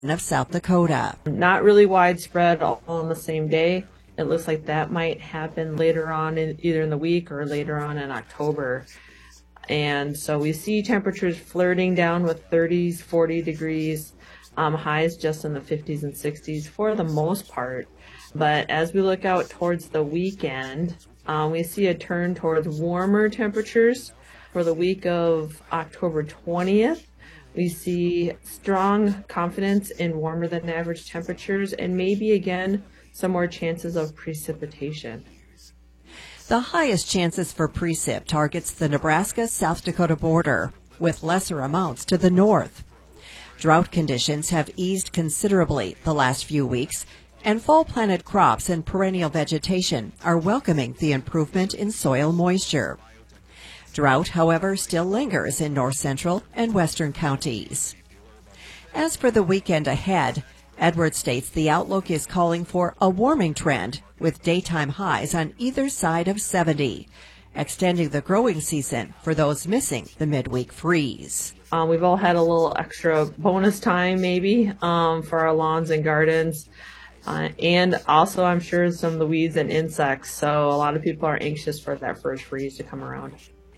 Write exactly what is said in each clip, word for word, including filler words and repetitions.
of South Dakota. Not really widespread all on the same day. It looks like that might happen later on, in, either in the week or later on in October. And so we see temperatures flirting down with thirties, forty degrees, um, highs just in the fifties and sixties for the most part. But as we look out towards the weekend, um, we see a turn towards warmer temperatures. For the week of October twentieth, we see strong confidence in warmer than average temperatures and maybe again some more chances of precipitation. The highest chances for precip targets the Nebraska-South Dakota border, with lesser amounts to the north. Drought conditions have eased considerably the last few weeks, and fall-planted crops and perennial vegetation are welcoming the improvement in soil moisture. Drought, however, still lingers in north central and western counties. As for the weekend ahead, Edwards states the outlook is calling for a warming trend with daytime highs on either side of seventy, extending the growing season for those missing the midweek freeze. Um, we've all had a little extra bonus time maybe um, for our lawns and gardens. Uh, and also, I'm sure, some of the weeds and insects. So a lot of people are anxious for that first freeze to come around.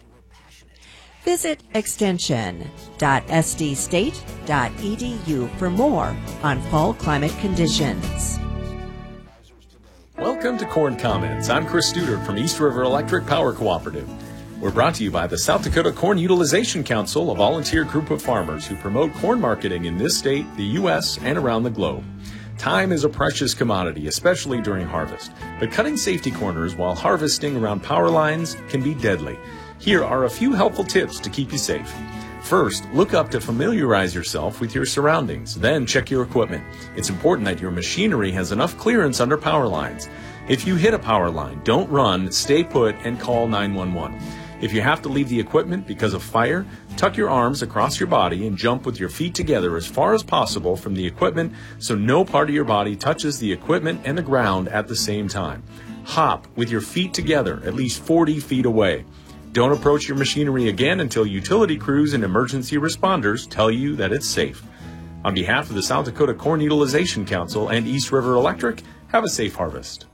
Visit extension dot s d state dot e d u for more on fall climate conditions. Welcome to Corn Comments. I'm Chris Studer from East River Electric Power Cooperative. We're brought to you by the South Dakota Corn Utilization Council, a volunteer group of farmers who promote corn marketing in this state, the U S, and around the globe. Time is a precious commodity, especially during harvest, but cutting safety corners while harvesting around power lines can be deadly. Here are a few helpful tips to keep you safe. First, look up to familiarize yourself with your surroundings. Then check your equipment. It's important that your machinery has enough clearance under power lines. If you hit a power line, don't run, stay put, and call nine one one. If you have to leave the equipment because of fire, tuck your arms across your body and jump with your feet together as far as possible from the equipment so no part of your body touches the equipment and the ground at the same time. Hop with your feet together at least forty feet away. Don't approach your machinery again until utility crews and emergency responders tell you that it's safe. On behalf of the South Dakota Corn Utilization Council and East River Electric, have a safe harvest.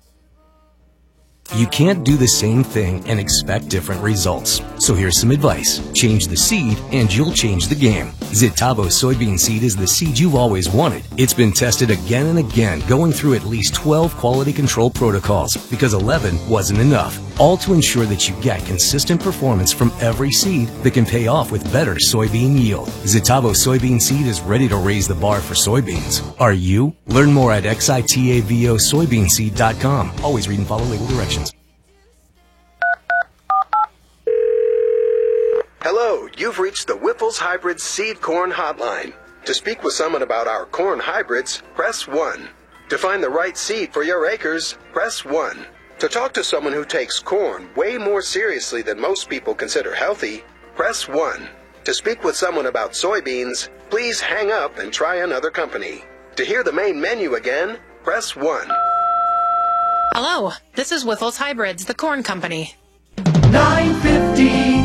You can't do the same thing and expect different results. So here's some advice. Change the seed and you'll change the game. Zitavo soybean seed is the seed you've always wanted. It's been tested again and again, going through at least twelve quality control protocols because eleven wasn't enough. All to ensure that you get consistent performance from every seed that can pay off with better soybean yield. Zitavo soybean seed is ready to raise the bar for soybeans. Are you? Learn more at xitavo soybean seed dot com. Always read and follow label directions. Hello, you've reached the Whipple's Hybrid Seed Corn Hotline. To speak with someone about our corn hybrids, press one. To find the right seed for your acres, press one. To talk to someone who takes corn way more seriously than most people consider healthy, press one. To speak with someone about soybeans, please hang up and try another company. To hear the main menu again, press one. Hello, this is Whipple's Hybrids, the corn company. nine fifty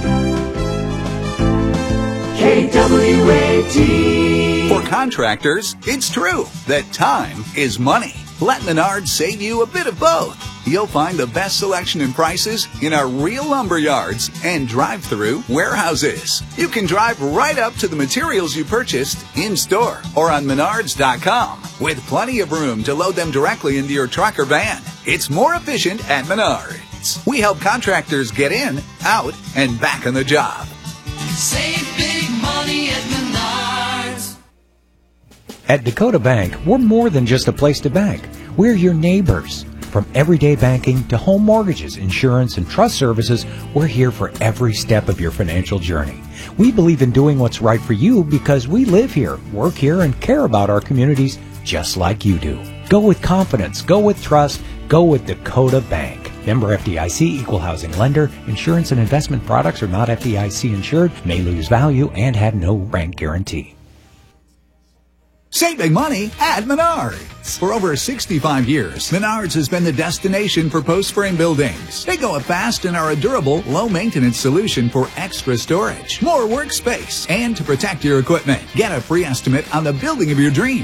K W A T. For contractors, it's true that time is money. Let Menards save you a bit of both. You'll find the best selection and prices in our real lumber yards and drive-through warehouses. You can drive right up to the materials you purchased in-store or on menards dot com with plenty of room to load them directly into your truck or van. It's more efficient at Menards. We help contractors get in, out, and back on the job. Save big money at Menards. At Dakota Bank, we're more than just a place to bank. We're your neighbors. From everyday banking to home mortgages, insurance, and trust services, we're here for every step of your financial journey. We believe in doing what's right for you because we live here, work here, and care about our communities just like you do. Go with confidence. Go with trust. Go with Dakota Bank. Member F D I C, equal housing lender. Insurance and investment products are not F D I C insured, may lose value, and have no bank guarantee. Save big money at Menards. For over sixty-five years, Menards has been the destination for post-frame buildings. They go up fast and are a durable, low-maintenance solution for extra storage, more workspace, and to protect your equipment. Get a free estimate on the building of your dreams.